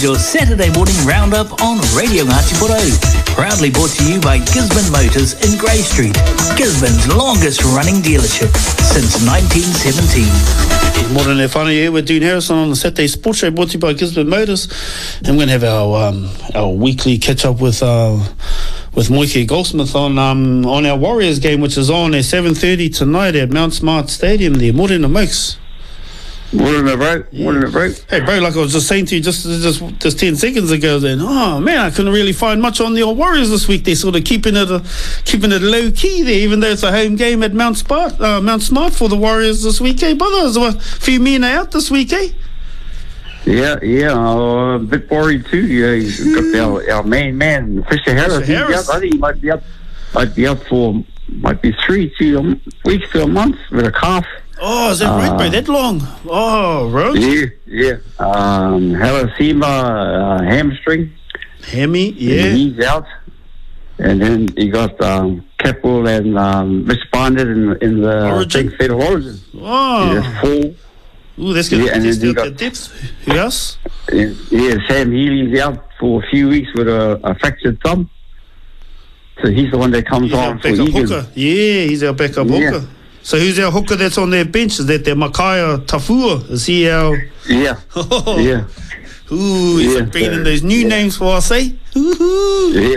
Your Saturday morning roundup on Radio Ngāti Porou. Proudly brought to you by Gisborne Motors in Grey Street, Gisborne's longest running dealership since 1917. Morning e whānau here with Dean Harrison on the Saturday Sports Show brought to you by Gisborne Motors. And we're going to have our weekly catch up with Moike Goldsmith on our Warriors game, which is on at 7:30 tonight at Mount Smart Stadium there. Morning, Mokes. Morning, bro. Morning, bro. Hey, bro, like I was just saying to you just 10 seconds ago then, oh, man, I couldn't really find much on the Warriors this week. They're sort of keeping it low-key there, even though it's a home game at Mount Smart for the Warriors this week, eh, brother? There's a few men out this week, eh? Yeah, a bit worried too. Yeah, you've got our main man, Fisher Harris. I think he might be up for 3 weeks to a month with a calf. Oh, is that right, bro? That long? Oh, Rose? Yeah. Halasima, hamstring. Hammy, yeah. And he's out. And then you got Keppel and responded in the Big Federal Origin. Oh. Yeah, 4. Ooh, that's good. And then you got depth. Who else? Yeah, Sam Healy's out for a few weeks with a fractured thumb. So he's the one that comes on for Egan. Hooker. Yeah, he's our backup hooker. So who's our hooker that's on their bench? Is that their Makaya Tafua? Is he our... Yeah. Yeah. Ooh, he's bringing in those new names for us, eh? Yeah.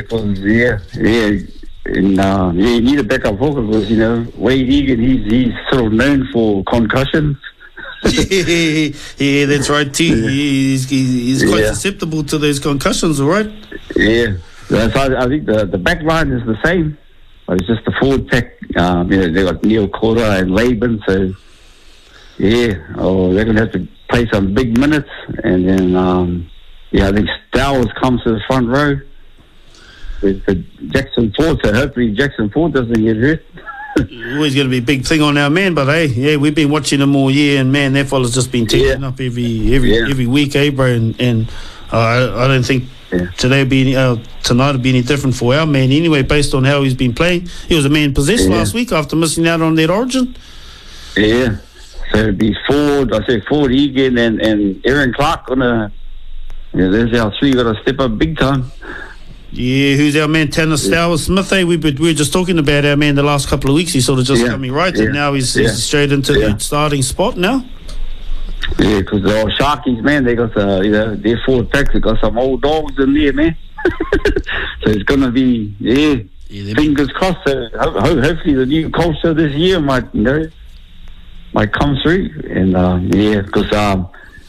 And you need a backup hooker because, Wade Egan, he's sort of known for concussions. Yeah, that's right too. He's quite susceptible to those concussions, all right? Yeah. So I think the back line is the same. But it's just the forward pack. They got Neil Cora and Laban, so they're going to have to play some big minutes. And then, I think Stowers comes to the front row with Jackson Ford. So hopefully Jackson Ford doesn't get hurt. Always going to be a big thing on our man, but hey, we've been watching him all year, and man, that fella's just been tearing up every week, eh, bro? And I don't think tonight will be any different for our man anyway, based on how he's been playing. He was a man possessed last week after missing out on that Origin. Yeah, so it'd be Ford, Egan, and Aaron Clark there's our 3 got to step up big time. Yeah, who's our man, Tanner Stowers Smith, eh? We were just talking about our man the last couple of weeks. He's sort of just coming right, and now he's straight into the starting spot now. Yeah, because the old Sharkies, man, they got their forward packs, they got some old dogs in there, man. So it's going to be, fingers crossed. Hopefully the new culture this year might come through. And, because,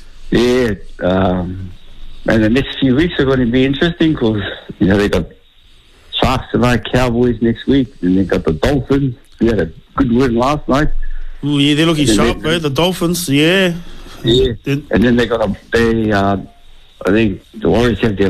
and the next few weeks are going to be interesting because, they got Sharks tonight, Cowboys next week, and they got the Dolphins. We had a good win last night. Ooh, yeah, they're looking sharp, bro. The Dolphins, yeah. Yeah, and then I think the Warriors have their